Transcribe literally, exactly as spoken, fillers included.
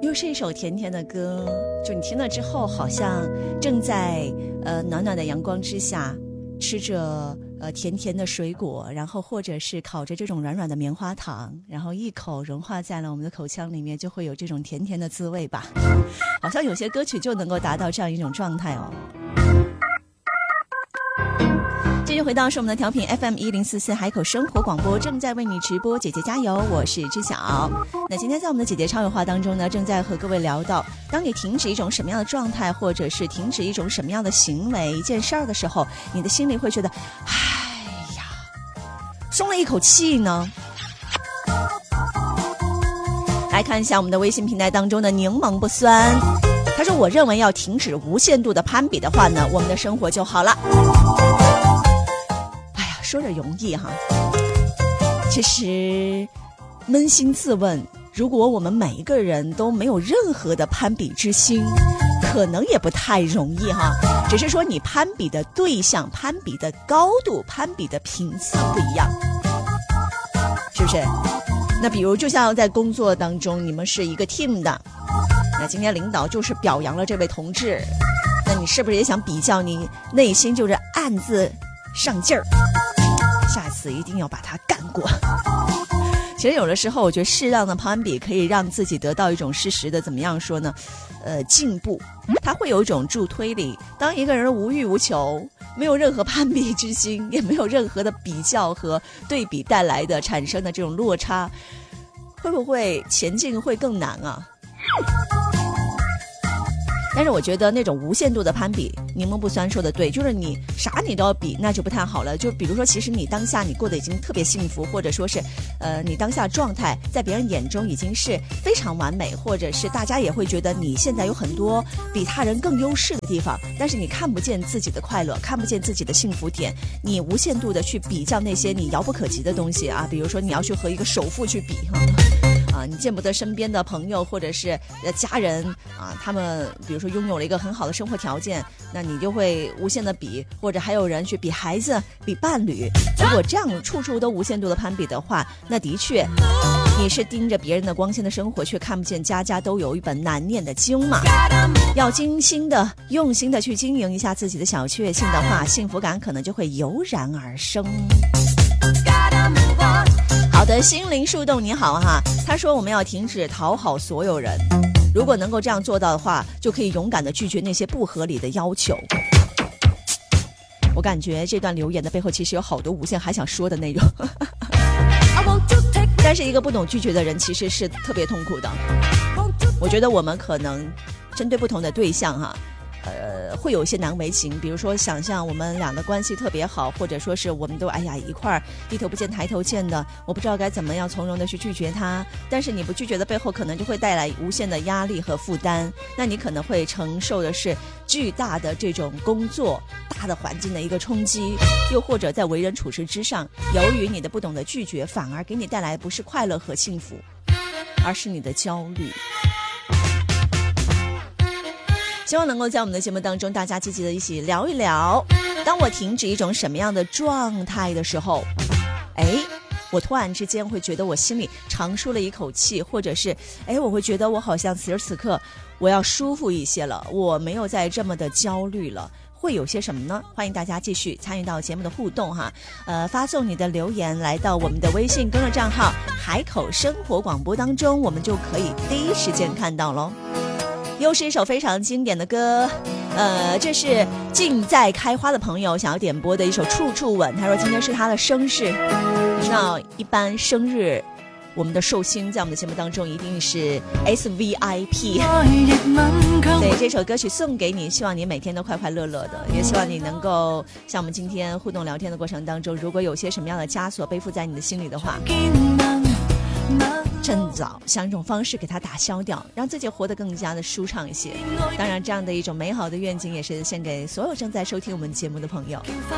又是一首甜甜的歌，就你听了之后好像正在呃暖暖的阳光之下吃着呃甜甜的水果，然后或者是烤着这种软软的棉花糖，然后一口融化在了我们的口腔里面，就会有这种甜甜的滋味吧。好像有些歌曲就能够达到这样一种状态哦。继续回到是我们的调频 F M 一零四四海口生活广播，正在为你直播，姐姐加油，我是知晓。那今天在我们的姐姐超有话当中呢，正在和各位聊到，当你停止一种什么样的状态，或者是停止一种什么样的行为一件事儿的时候，你的心里会觉得哎呀松了一口气呢。来看一下我们的微信平台当中的柠檬不酸，他说我认为要停止无限度的攀比的话呢，我们的生活就好了。说着容易哈，其实扪心自问，如果我们每一个人都没有任何的攀比之心，可能也不太容易哈。只是说你攀比的对象、攀比的高度、攀比的频次不一样，是不是？那比如就像在工作当中，你们是一个 team 的，那今天领导就是表扬了这位同志，那你是不是也想比较，你内心就是暗自上劲儿，下次一定要把他干过。其实有的时候我觉得适当的攀比可以让自己得到一种适时的怎么样说呢呃，进步，它会有一种助推力。当一个人无欲无求，没有任何攀比之心，也没有任何的比较和对比带来的产生的这种落差，会不会前进会更难啊？但是我觉得那种无限度的攀比，柠檬不酸说的对，就是你啥你都要比，那就不太好了。就比如说其实你当下你过得已经特别幸福，或者说是呃你当下状态在别人眼中已经是非常完美，或者是大家也会觉得你现在有很多比他人更优势的地方，但是你看不见自己的快乐，看不见自己的幸福点，你无限度的去比较那些你遥不可及的东西啊，比如说你要去和一个首富去比哈。啊，你见不得身边的朋友或者是家人啊，他们比如说拥有了一个很好的生活条件，那你就会无限的比，或者还有人去比孩子、比伴侣。如果这样处处都无限度的攀比的话，那的确你是盯着别人的光鲜的生活，却看不见家家都有一本难念的经嘛。要精心的、用心的去经营一下自己的小确幸的话，幸福感可能就会油然而生。好的，心灵树洞你好哈，他说我们要停止讨好所有人，如果能够这样做到的话，就可以勇敢地拒绝那些不合理的要求。我感觉这段留言的背后其实有好多无限还想说的内容但是一个不懂拒绝的人其实是特别痛苦的。我觉得我们可能针对不同的对象哈，呃，会有一些难为情，比如说想象我们俩的关系特别好，或者说是我们都哎呀一块儿低头不见抬头见的，我不知道该怎么样从容的去拒绝他，但是你不拒绝的背后可能就会带来无限的压力和负担，那你可能会承受的是巨大的这种工作大的环境的一个冲击，又或者在为人处事之上，由于你的不懂得拒绝，反而给你带来不是快乐和幸福，而是你的焦虑。希望能够在我们的节目当中大家积极的一起聊一聊，当我停止一种什么样的状态的时候，哎，我突然之间会觉得我心里长舒了一口气，或者是哎，我会觉得我好像此时此刻我要舒服一些了，我没有再这么的焦虑了，会有些什么呢？欢迎大家继续参与到节目的互动哈，呃，发送你的留言来到我们的微信公众账号海口生活广播当中，我们就可以第一时间看到咯。又是一首非常经典的歌，呃，这是近在开花的朋友想要点播的一首《处处吻》。他说今天是他的生日，你知道，一般生日我们的寿星在我们的节目当中一定是 S V I P。对，这首歌曲送给你，希望你每天都快快乐乐的，也希望你能够像我们今天互动聊天的过程当中，如果有些什么样的枷锁背负在你的心里的话，趁早想一种方式给它打消掉，让自己活得更加的舒畅一些。当然这样的一种美好的愿景也是献给所有正在收听我们节目的朋友。